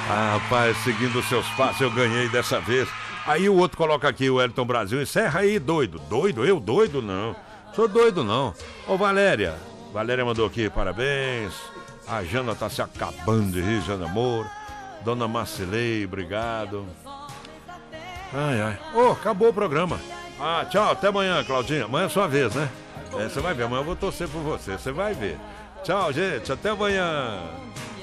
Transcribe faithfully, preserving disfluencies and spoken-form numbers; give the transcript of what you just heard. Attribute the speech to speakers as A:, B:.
A: Ah, rapaz, seguindo os seus passos, eu ganhei dessa vez. Aí o outro coloca aqui, o Elton Brasil, encerra aí, doido. Doido? Eu doido não. Sou doido não. Ô Valéria, Valéria mandou aqui, parabéns. A Jana tá se acabando de rir, Jana Moura. Dona Marcelei, obrigado. Ai, ai. Ô, oh, acabou o programa. Ah, tchau, até amanhã, Claudinha. Amanhã é sua vez, né? É, você vai ver, amanhã eu vou torcer por você, você vai ver. Tchau, gente, até amanhã.